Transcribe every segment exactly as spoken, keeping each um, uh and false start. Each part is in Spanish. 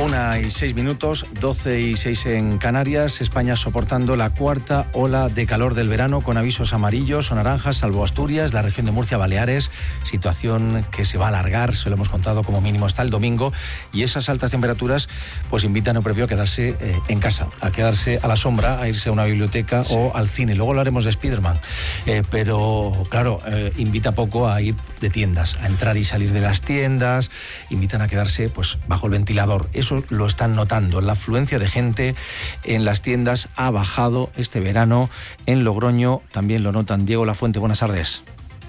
Una y seis minutos, doce y seis en Canarias. España soportando la cuarta ola de calor del verano con avisos amarillos o naranjas, salvo Asturias, la región de Murcia, Baleares. Situación que se va a alargar, se lo hemos contado como mínimo hasta el domingo. Y esas altas temperaturas pues invitan a propio a quedarse eh, en casa, a quedarse a la sombra, a irse a una biblioteca sí. o al cine. Luego hablaremos de Spiderman. Eh, pero claro, eh, invita poco a ir de tiendas, a entrar y salir de las tiendas. Invitan a quedarse pues bajo el ventilador. Eso lo están notando. La afluencia de gente en las tiendas ha bajado este verano. En Logroño también lo notan. Diego Lafuente, buenas tardes.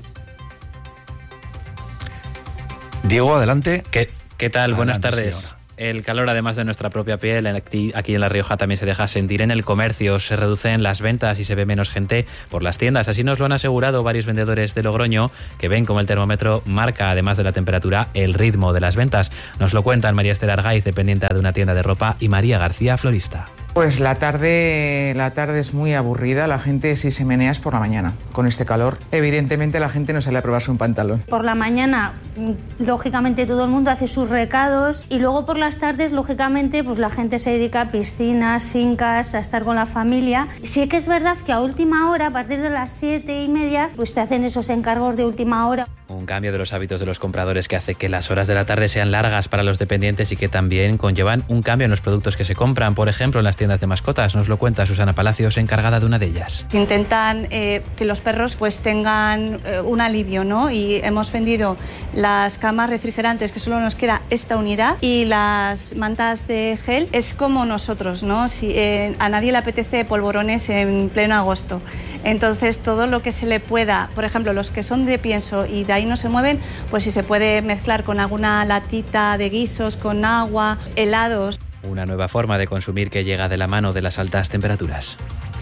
Diego, adelante. ¿Qué, qué tal? Adelante, buenas tardes. Señora. El calor, además de nuestra propia piel, aquí en La Rioja también se deja sentir en el comercio. Se reducen las ventas y se ve menos gente por las tiendas. Así nos lo han asegurado varios vendedores de Logroño, que ven como el termómetro marca, además de la temperatura, el ritmo de las ventas. Nos lo cuentan María Esther Argaiz, dependiente de una tienda de ropa, y María García, florista. Pues la tarde, la tarde es muy aburrida, la gente sí se menea es por la mañana, con este calor. Evidentemente la gente no sale a probarse un pantalón. Por la mañana, lógicamente todo el mundo hace sus recados y luego por las tardes, lógicamente, pues la gente se dedica a piscinas, fincas, a estar con la familia. Sí que es verdad que a última hora, a partir de las siete y media, pues te hacen esos encargos de última hora. Un cambio de los hábitos de los compradores que hace que las horas de la tarde sean largas para los dependientes y que también conllevan un cambio en los productos que se compran, por ejemplo, en las tiendas de mascotas. Nos lo cuenta Susana Palacios, encargada de una de ellas. Intentan eh, que los perros pues tengan eh, un alivio, ¿no? Y hemos vendido las camas refrigerantes, que solo nos queda esta unidad, y las mantas de gel. Es como nosotros, ¿no? Si eh, a nadie le apetece polvorones en pleno agosto. Entonces, todo lo que se le pueda, por ejemplo, los que son de pienso y de ahí no se mueven, pues si se puede mezclar con alguna latita de guisos, con agua, helados. Una nueva forma de consumir que llega de la mano de las altas temperaturas.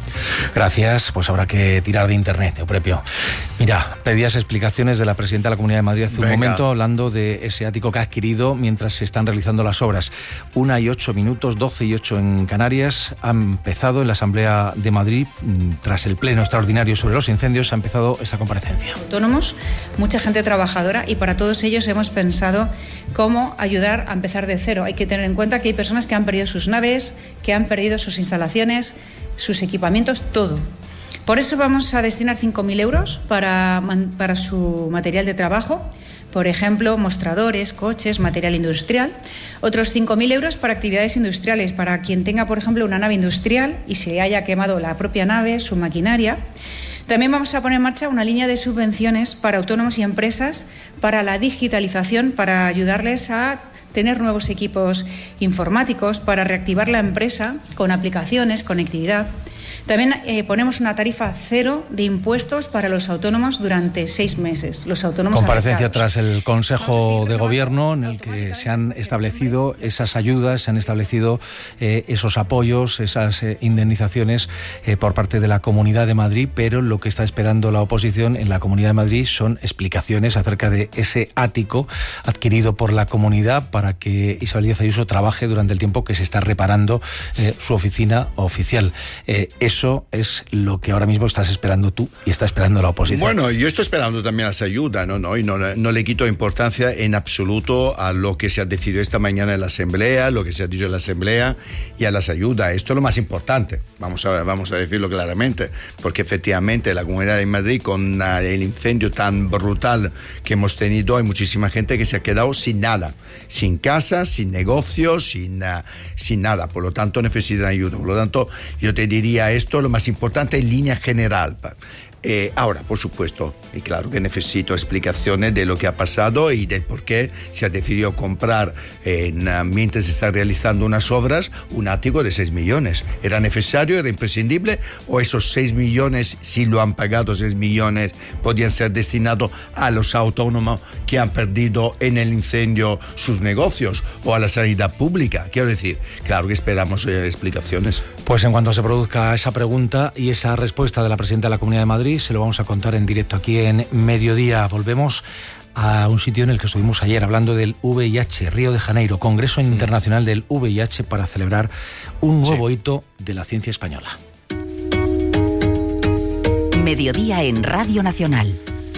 Gracias, pues habrá que tirar de internet, Euprepio. Mira, pedías explicaciones de la presidenta de la Comunidad de Madrid hace Venga. un momento, hablando de ese ático que ha adquirido mientras se están realizando las obras. Una y ocho minutos, doce y ocho en Canarias. Ha empezado en la Asamblea de Madrid, tras el pleno extraordinario sobre los incendios, ha empezado esta comparecencia. Autónomos, mucha gente trabajadora, y para todos ellos hemos pensado cómo ayudar a empezar de cero. Hay que tener en cuenta que hay personas que han perdido sus naves, que han perdido sus instalaciones, sus equipamientos, todo. Por eso vamos a destinar cinco mil euros para, para su material de trabajo, por ejemplo, mostradores, coches, material industrial. Otros cinco mil euros para actividades industriales, para quien tenga, por ejemplo, una nave industrial y se haya quemado la propia nave, su maquinaria. También vamos a poner en marcha una línea de subvenciones para autónomos y empresas, para la digitalización, para ayudarles a tener nuevos equipos informáticos, para reactivar la empresa con aplicaciones, conectividad. También eh, ponemos una tarifa cero de impuestos para los autónomos durante seis meses. Los autónomos Comparecencia afectados. tras el Consejo de Gobierno, en el que se han establecido esas ayudas, se han establecido eh, esos apoyos, esas eh, indemnizaciones eh, por parte de la Comunidad de Madrid, pero lo que está esperando la oposición en la Comunidad de Madrid son explicaciones acerca de ese ático adquirido por la comunidad para que Isabel Díaz Ayuso trabaje durante el tiempo que se está reparando eh, su oficina oficial. Eh, Eso es lo que ahora mismo estás esperando tú y está esperando la oposición. Bueno, yo estoy esperando también esa ayuda, ¿no? ¿no? Y no, no le quito importancia en absoluto a lo que se ha decidido esta mañana en la Asamblea, lo que se ha dicho en la Asamblea y a las ayudas. Esto es lo más importante, vamos a, vamos a decirlo claramente, porque efectivamente la Comunidad de Madrid, con el incendio tan brutal que hemos tenido, hay muchísima gente que se ha quedado sin nada, sin casa, sin negocios, sin, uh, sin nada. Por lo tanto, necesitan ayuda. Por lo tanto, yo te diría esto, lo más importante en línea general. Eh, ahora, por supuesto, y claro que necesito explicaciones de lo que ha pasado y del por qué se ha decidido comprar, eh, mientras se están realizando unas obras, un ático de seis millones. ¿Era necesario, era imprescindible? ¿O esos seis millones, si lo han pagado, seis millones, podían ser destinados a los autónomos que han perdido en el incendio sus negocios o a la sanidad pública? Quiero decir, claro que esperamos eh, explicaciones. Pues en cuanto se produzca esa pregunta y esa respuesta de la presidenta de la Comunidad de Madrid, se lo vamos a contar en directo aquí en Mediodía. Volvemos a un sitio en el que estuvimos ayer hablando del V I H, Río de Janeiro, Congreso Internacional del V I H, para celebrar un nuevo sí. hito de la ciencia española. Mediodía en Radio Nacional.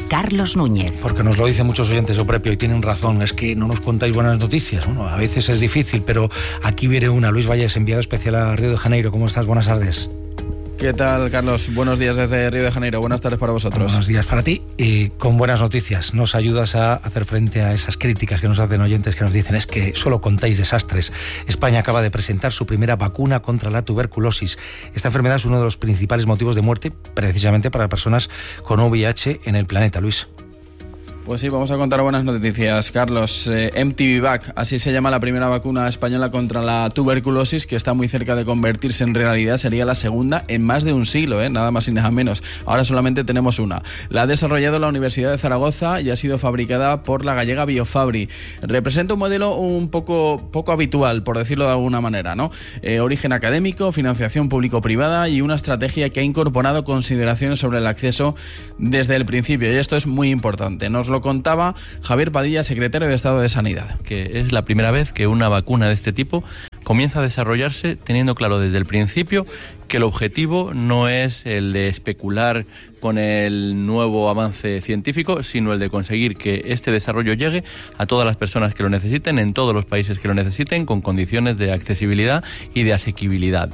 Carlos Núñez. Porque nos lo dicen muchos oyentes de Prepio y tienen razón, es que no nos contáis buenas noticias. Bueno, a veces es difícil, pero aquí viene una. Luis Valles, enviado especial a Río de Janeiro. ¿Cómo estás? Buenas tardes. ¿Qué tal, Carlos? Buenos días desde Río de Janeiro. Buenas tardes para vosotros. Buenos días para ti y con buenas noticias. Nos ayudas a hacer frente a esas críticas que nos hacen oyentes que nos dicen es que solo contáis desastres. España acaba de presentar su primera vacuna contra la tuberculosis. Esta enfermedad es uno de los principales motivos de muerte precisamente para personas con V I H en el planeta, Luis. Pues sí, vamos a contar buenas noticias, Carlos. Eh, M T V Vac, así se llama la primera vacuna española contra la tuberculosis, que está muy cerca de convertirse en realidad. Sería la segunda en más de un siglo, ¿eh? Nada más y nada menos. Ahora solamente tenemos una. La ha desarrollado la Universidad de Zaragoza y ha sido fabricada por la gallega Biofabri. Representa un modelo un poco, poco habitual, por decirlo de alguna manera, ¿no? Eh, origen académico, financiación público-privada y una estrategia que ha incorporado consideraciones sobre el acceso desde el principio. Y esto es muy importante. Nos lo contaba Javier Padilla, secretario de Estado de Sanidad. Que es la primera vez que una vacuna de este tipo comienza a desarrollarse teniendo claro desde el principio que el objetivo no es el de especular con el nuevo avance científico, sino el de conseguir que este desarrollo llegue a todas las personas que lo necesiten, en todos los países que lo necesiten, con condiciones de accesibilidad y de asequibilidad.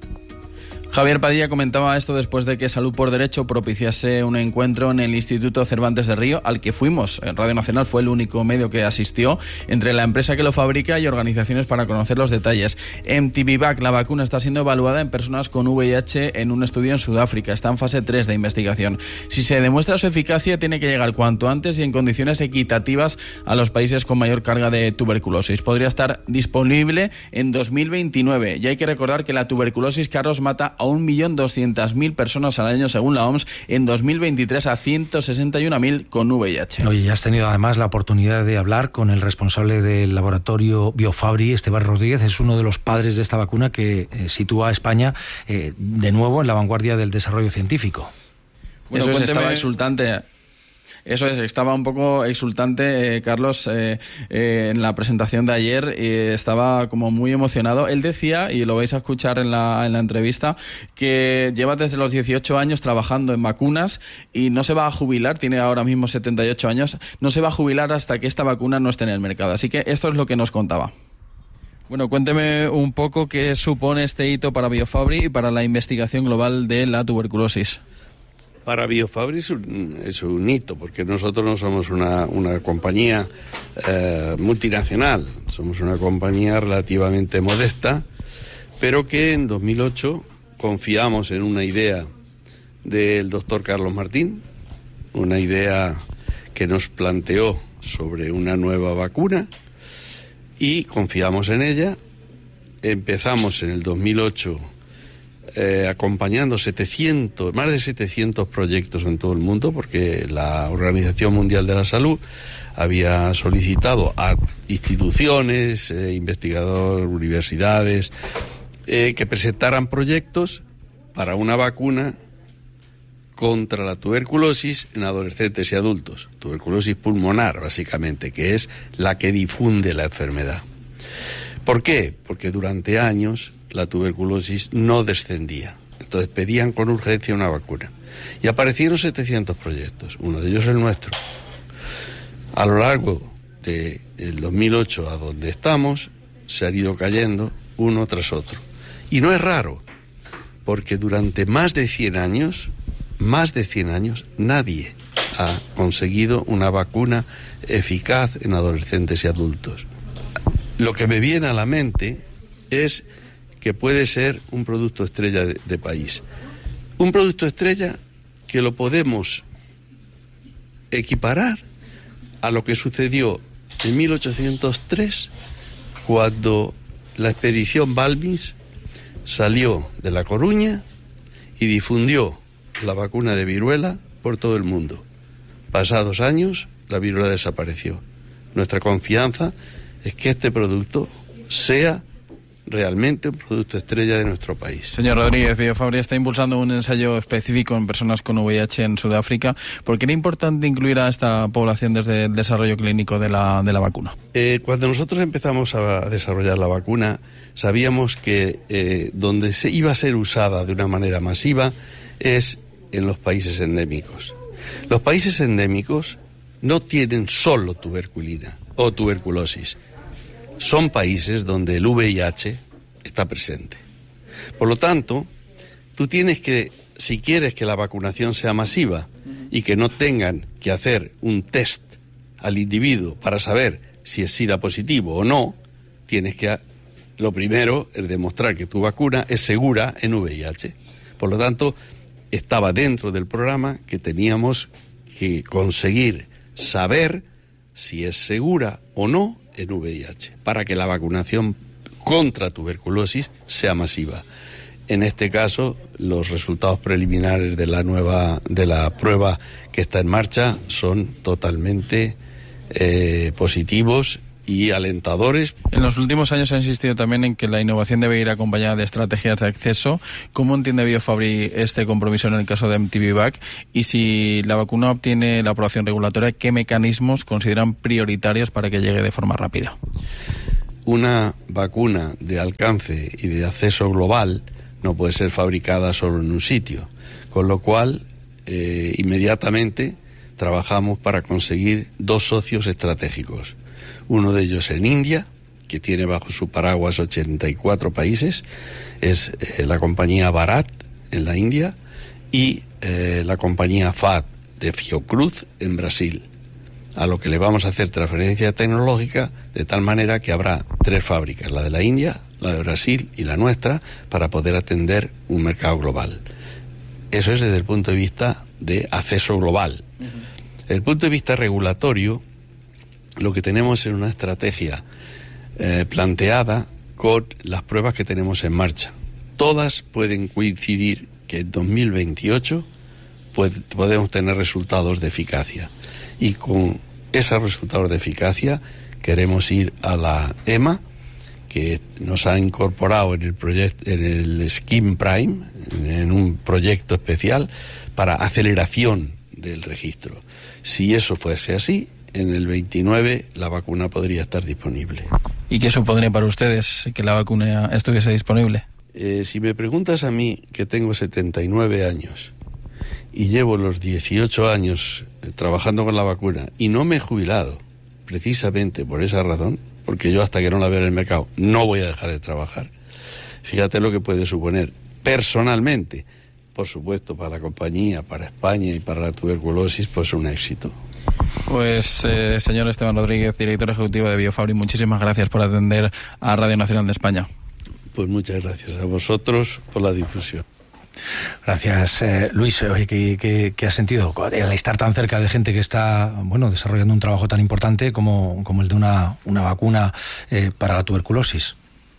Javier Padilla comentaba esto después de que Salud por Derecho propiciase un encuentro en el Instituto Cervantes de Río, al que fuimos. En Radio Nacional fue el único medio que asistió, entre la empresa que lo fabrica y organizaciones para conocer los detalles. M T V Vac, la vacuna, está siendo evaluada en personas con V I H en un estudio en Sudáfrica. Está en fase tres de investigación. Si se demuestra su eficacia, tiene que llegar cuanto antes y en condiciones equitativas a los países con mayor carga de tuberculosis. Podría estar disponible en dos mil veintinueve. Y hay que recordar que la tuberculosis, Carlos, mata a un millón doscientas mil personas al año según la O M S, en dos mil veintitrés a ciento sesenta y una mil con V I H. Oye, ya has tenido además la oportunidad de hablar con el responsable del laboratorio Biofabri, Esteban Rodríguez. Es uno de los padres de esta vacuna que eh, sitúa a España eh, de nuevo en la vanguardia del desarrollo científico. Bueno, Eso es, estaba exultante. Eso es, estaba un poco exultante, eh, Carlos, eh, eh, en la presentación de ayer, eh, estaba como muy emocionado. Él decía, y lo vais a escuchar en la, en la entrevista, que lleva desde los dieciocho años trabajando en vacunas y no se va a jubilar, tiene ahora mismo setenta y ocho años, no se va a jubilar hasta que esta vacuna no esté en el mercado. Así que esto es lo que nos contaba. Bueno, cuénteme un poco qué supone este hito para Biofabri y para la investigación global de la tuberculosis. Para Biofabri es un, es un hito, porque nosotros no somos una, una compañía eh, multinacional, somos una compañía relativamente modesta, pero que en dos mil ocho confiamos en una idea del doctor Carlos Martín, una idea que nos planteó sobre una nueva vacuna, y confiamos en ella. Empezamos en el dos mil ocho Eh, acompañando setecientos, más de setecientos proyectos en todo el mundo, porque la Organización Mundial de la Salud había solicitado a instituciones, eh, investigadores, universidades, eh, que presentaran proyectos para una vacuna contra la tuberculosis en adolescentes y adultos, tuberculosis pulmonar básicamente, que es la que difunde la enfermedad. ¿Por qué? Porque durante años la tuberculosis no descendía. Entonces pedían con urgencia una vacuna. Y aparecieron setecientos proyectos, uno de ellos el nuestro. A lo largo del dos mil ocho a donde estamos, se han ido cayendo uno tras otro. Y no es raro, porque durante más de cien años, más de cien años, nadie ha conseguido una vacuna eficaz en adolescentes y adultos. Lo que me viene a la mente es que puede ser un producto estrella de, de país. Un producto estrella que lo podemos equiparar a lo que sucedió en mil ochocientos tres, cuando la expedición Balbins salió de La Coruña y difundió la vacuna de viruela por todo el mundo. Pasados años, la viruela desapareció. Nuestra confianza es que este producto sea realmente un producto estrella de nuestro país. Señor Rodríguez, Biofabri está impulsando un ensayo específico en personas con V I H en Sudáfrica. ¿Por qué era importante incluir a esta población desde el desarrollo clínico de la, de la vacuna? Eh, cuando nosotros empezamos a desarrollar la vacuna, sabíamos que eh, donde se iba a ser usada de una manera masiva es en los países endémicos. Los países endémicos no tienen solo tuberculina o tuberculosis. Son países donde el V I H está presente. Por lo tanto, tú tienes que, si quieres que la vacunación sea masiva y que no tengan que hacer un test al individuo para saber si es SIDA positivo o no, tienes que, lo primero es demostrar que tu vacuna es segura en V I H. Por lo tanto, estaba dentro del programa que teníamos que conseguir saber si es segura o no en V I H, para que la vacunación contra tuberculosis sea masiva. En este caso, los resultados preliminares de la nueva, de la prueba que está en marcha son totalmente eh, positivos y alentadores. En los últimos años se ha insistido también en que la innovación debe ir acompañada de estrategias de acceso. ¿Cómo entiende Biofabri este compromiso en el caso de M T V Vac? Y si la vacuna obtiene la aprobación regulatoria, ¿qué mecanismos consideran prioritarios para que llegue de forma rápida? Una vacuna de alcance y de acceso global no puede ser fabricada solo en un sitio, con lo cual eh, inmediatamente trabajamos para conseguir dos socios estratégicos. Uno de ellos en India, que tiene bajo su paraguas ochenta y cuatro países, es eh, la compañía Bharat en la India y eh, la compañía F A D de Fiocruz en Brasil, a lo que le vamos a hacer transferencia tecnológica de tal manera que habrá tres fábricas, la de la India, la de Brasil y la nuestra, para poder atender un mercado global. Eso es desde el punto de vista de acceso global. Uh-huh. Desde el punto de vista regulatorio, lo que tenemos es una estrategia eh, planteada con las pruebas que tenemos en marcha. Todas pueden coincidir que en dos mil veintiocho puede, podemos tener resultados de eficacia. Y con esos resultados de eficacia queremos ir a la E M A, que nos ha incorporado en el proyecto, en el Scheme Prime, en un proyecto especial para aceleración del registro. Si eso fuese así, en el veintinueve la vacuna podría estar disponible. ¿Y qué supondría para ustedes que la vacuna estuviese disponible? Eh, si me preguntas a mí, que tengo setenta y nueve años y llevo los dieciocho años eh, trabajando con la vacuna y no me he jubilado, precisamente por esa razón, porque yo hasta que no la vea en el mercado no voy a dejar de trabajar. Fíjate lo que puede suponer personalmente, por supuesto, para la compañía, para España y para la tuberculosis, pues un éxito. Pues, eh, señor Esteban Rodríguez, director ejecutivo de Biofabri, muchísimas gracias por atender a Radio Nacional de España. Pues muchas gracias a vosotros por la difusión. Gracias, eh, Luis. Oye, ¿qué, qué, qué has sentido al estar tan cerca de gente que está, bueno, desarrollando un trabajo tan importante como, como el de una, una vacuna eh, para la tuberculosis?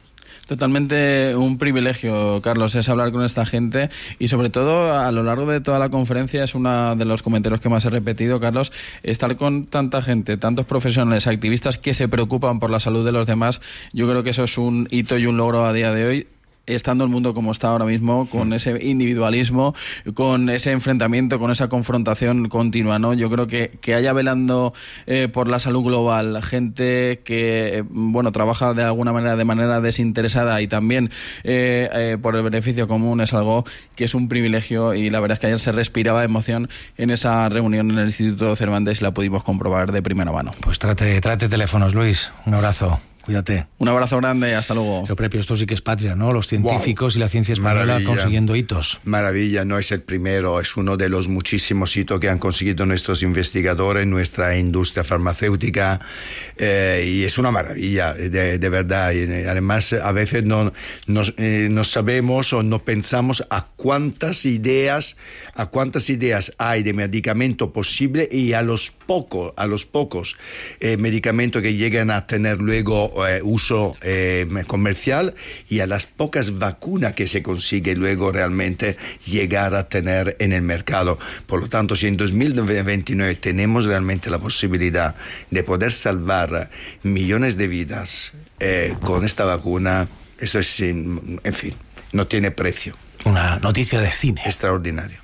Totalmente un privilegio, Carlos, es hablar con esta gente y sobre todo a lo largo de toda la conferencia es uno de los comentarios que más he repetido, Carlos, estar con tanta gente, tantos profesionales, activistas que se preocupan por la salud de los demás. Yo creo que eso es un hito y un logro a día de hoy, estando el mundo como está ahora mismo, con ese individualismo, con ese enfrentamiento, con esa confrontación continua, ¿no? Yo creo que, que haya velando eh, por la salud global gente que, eh, bueno, trabaja de alguna manera de manera desinteresada y también eh, eh, por el beneficio común es algo que es un privilegio y la verdad es que ayer se respiraba emoción en esa reunión en el Instituto Cervantes y la pudimos comprobar de primera mano. Pues trate, trate teléfonos, Luis. Un abrazo. Cuídate. Un abrazo grande, hasta luego. Lo propio, esto sí que es patria, ¿no? Los científicos wow. y la ciencia española Maravilla. consiguiendo hitos. Maravilla, no es el primero, es uno de los muchísimos hitos que han conseguido nuestros investigadores, nuestra industria farmacéutica, eh, y es una maravilla, de, de verdad. Y además, a veces no, no, eh, no sabemos o no pensamos a cuántas ideas, a cuántas ideas hay de medicamento posible y a los pocos, a los pocos eh, medicamentos que llegan a tener luego Eh, uso eh, comercial y a las pocas vacunas que se consigue luego realmente llegar a tener en el mercado. Por lo tanto, si en dos mil veintinueve tenemos realmente la posibilidad de poder salvar millones de vidas eh, con esta vacuna, esto es, en fin, no tiene precio. Una noticia de cine. Extraordinario.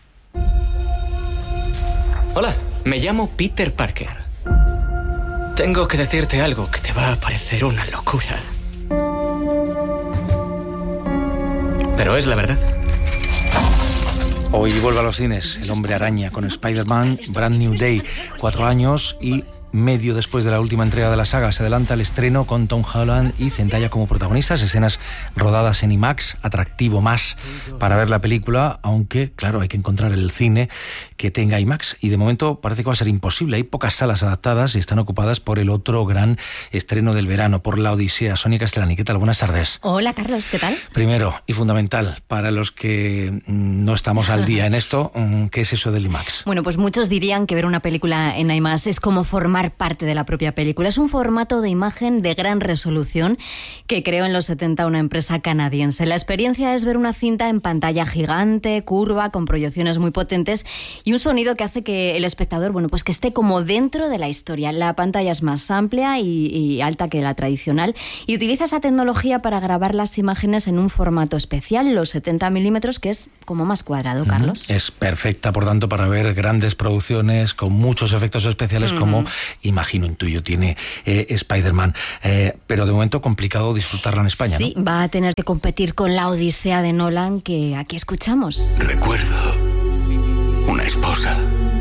Hola, me llamo Peter Parker. Tengo que decirte algo que te va a parecer una locura. Pero es la verdad. Hoy vuelve a los cines El Hombre Araña con Spider-Man Brand New Day. Cuatro años y medio después de la última entrega de la saga se adelanta el estreno con Tom Holland y Zendaya como protagonistas, escenas rodadas en IMAX, atractivo más para ver la película, aunque claro, hay que encontrar el cine que tenga IMAX y de momento parece que va a ser imposible. Hay pocas salas adaptadas y están ocupadas por el otro gran estreno del verano, por La Odisea. Sonia Castellani, ¿qué tal? Buenas tardes. Hola Carlos, ¿qué tal? Primero y fundamental, para los que no estamos al día en esto, ¿qué es eso del IMAX? Bueno, pues muchos dirían que ver una película en IMAX es como formar parte de la propia película. Es un formato de imagen de gran resolución que creó en los setenta una empresa canadiense. La experiencia es ver una cinta en pantalla gigante, curva, con proyecciones muy potentes y un sonido que hace que el espectador, bueno, pues que esté como dentro de la historia. La pantalla es más amplia y, y alta que la tradicional y utiliza esa tecnología para grabar las imágenes en un formato especial, los setenta milímetros, que es como más cuadrado, Carlos. Es perfecta, por tanto, para ver grandes producciones con muchos efectos especiales, uh-huh. como imagino, intuyo, tiene eh, Spider-Man. Eh, pero de momento complicado disfrutarla en España, sí, ¿no? Va a tener que competir con La Odisea de Nolan, que aquí escuchamos. Recuerdo una esposa,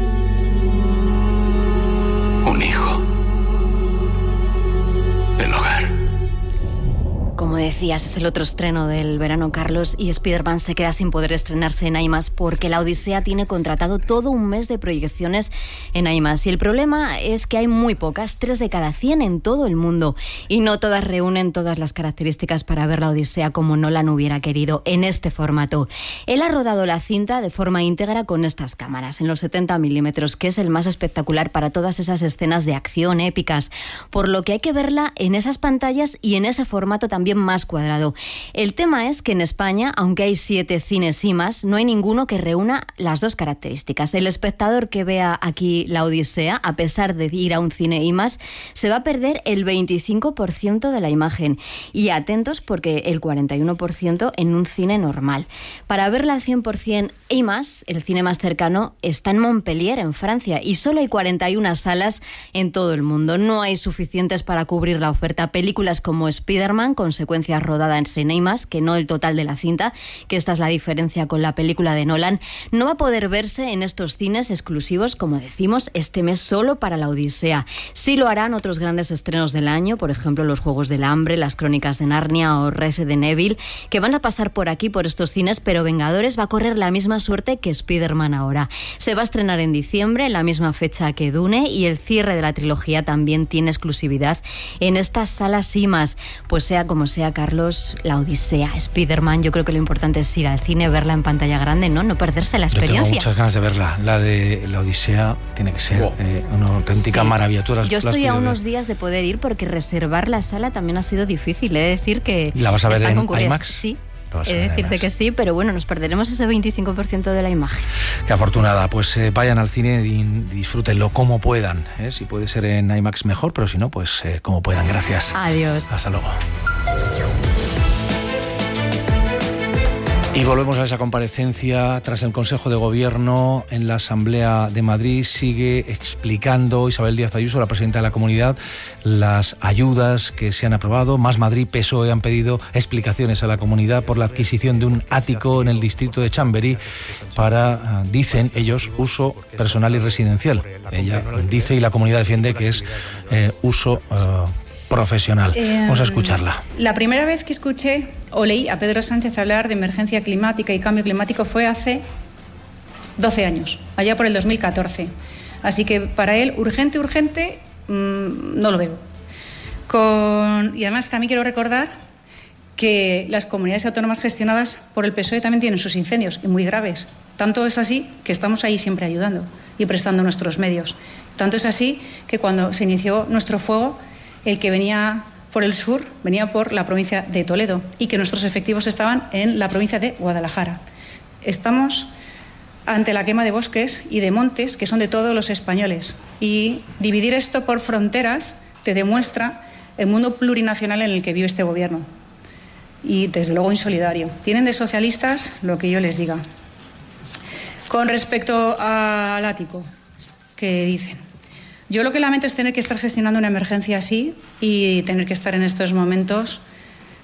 un hijo, el hogar. Como decías, es el otro estreno del verano, Carlos, y Spider-Man se queda sin poder estrenarse en IMAX porque La Odisea tiene contratado todo un mes de proyecciones en IMAX. Y el problema es que hay muy pocas, tres de cada cien en todo el mundo, y no todas reúnen todas las características para ver La Odisea como Nolan hubiera querido en este formato. Él ha rodado la cinta de forma íntegra con estas cámaras, en los setenta milímetros, que es el más espectacular para todas esas escenas de acción épicas, por lo que hay que verla en esas pantallas y en ese formato también más cuadrado. El tema es que en España, aunque hay siete cines IMAX, no hay ninguno que reúna las dos características. El espectador que vea aquí La Odisea, a pesar de ir a un cine IMAX, se va a perder el veinticinco por ciento de la imagen. Y atentos, porque el cuarenta y uno por ciento en un cine normal. Para verla al cien por ciento IMAX, el cine más cercano está en Montpellier, en Francia, y solo hay cuarenta y una salas en todo el mundo. No hay suficientes para cubrir la oferta. Películas como Spider-Man, con secuencias rodadas en IMAX, que no el total de la cinta, que esta es la diferencia con la película de Nolan, no va a poder verse en estos cines exclusivos, como decimos, este mes solo para La Odisea. Sí lo harán otros grandes estrenos del año, por ejemplo, Los Juegos del Hambre, Las Crónicas de Narnia o Resident Evil, que van a pasar por aquí, por estos cines, pero Vengadores va a correr la misma suerte que Spider-Man ahora. Se va a estrenar en diciembre, en la misma fecha que Dune, y el cierre de la trilogía también tiene exclusividad en estas salas IMAX. Pues sea como sea, Carlos, La Odisea, Spider-Man, yo creo que lo importante es ir al cine, verla en pantalla grande, ¿no? No perderse la experiencia. Yo tengo muchas ganas de verla. La de La Odisea tiene que ser wow. eh, una auténtica sí. maravilla. ¿Tú las, yo estoy a unos ver? días de poder ir porque reservar la sala también ha sido difícil. He de decir que ¿la vas a ver en IMAX? Sí. He de decirte que sí, pero bueno, nos perderemos ese veinticinco por ciento de la imagen. Qué afortunada. Pues eh, vayan al cine y disfrútenlo como puedan. ¿eh? Si puede ser en IMAX mejor, pero si no, pues eh, como puedan. Gracias. Adiós. Hasta luego. Y volvemos a esa comparecencia tras el Consejo de Gobierno en la Asamblea de Madrid. Sigue explicando Isabel Díaz Ayuso, la presidenta de la Comunidad, las ayudas que se han aprobado. Más Madrid, P S O E han pedido explicaciones a la Comunidad por la adquisición de un ático en el distrito de Chamberí para, dicen ellos, uso personal y residencial. Ella dice y la Comunidad defiende que es eh, uso uh, profesional. Eh, Vamos a escucharla. La primera vez que escuché o leí a Pedro Sánchez hablar de emergencia climática y cambio climático fue hace doce años, allá por el dos mil catorce. Así que para él, urgente, urgente, mmm, no lo veo. Con... Y además también quiero recordar que las comunidades autónomas gestionadas por el P S O E también tienen sus incendios, y muy graves. Tanto es así que estamos ahí siempre ayudando y prestando nuestros medios. Tanto es así que cuando se inició nuestro fuego, el que venía por el sur venía por la provincia de Toledo y que nuestros efectivos estaban en la provincia de Guadalajara. Estamos ante la quema de bosques y de montes que son de todos los españoles, y dividir esto por fronteras te demuestra el mundo plurinacional en el que vive este gobierno, y desde luego insolidario. Tienen de socialistas lo que yo les diga. Con respecto al ático, que dicen, yo lo que lamento es tener que estar gestionando una emergencia así y tener que estar en estos momentos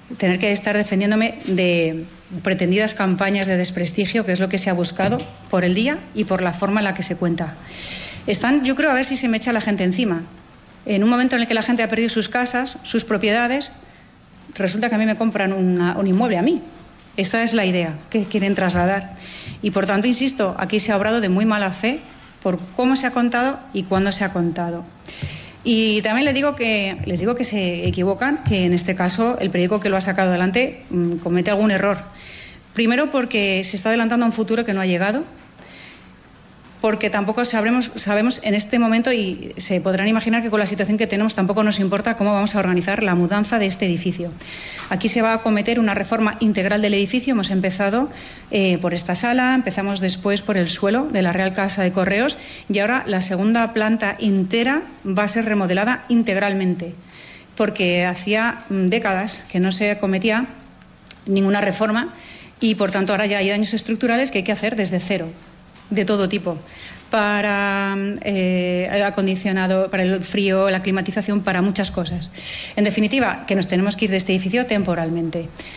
tener que estar defendiéndome de pretendidas campañas de desprestigio, que es lo que se ha buscado por el día y por la forma en la que se cuenta. Están, yo creo, a ver si se me echa la gente encima. En un momento en el que la gente ha perdido sus casas, sus propiedades, resulta que a mí me compran una, un inmueble a mí. Esta es la idea que quieren trasladar. Y por tanto, insisto, aquí se ha obrado de muy mala fe por cómo se ha contado y cuándo se ha contado. Y también les digo que, les digo que se equivocan, que en este caso el periódico que lo ha sacado adelante mmm, comete algún error. Primero porque se está adelantando a un futuro que no ha llegado, porque tampoco sabremos, sabemos en este momento, y se podrán imaginar que con la situación que tenemos tampoco nos importa cómo vamos a organizar la mudanza de este edificio. Aquí se va a acometer una reforma integral del edificio. Hemos empezado eh, por esta sala, empezamos después por el suelo de la Real Casa de Correos y ahora la segunda planta entera va a ser remodelada integralmente, porque hacía décadas que no se acometía ninguna reforma y por tanto ahora ya hay daños estructurales que hay que hacer desde cero, de todo tipo, para eh, el acondicionado, para el frío, la climatización, para muchas cosas. En definitiva, que nos tenemos que ir de este edificio temporalmente.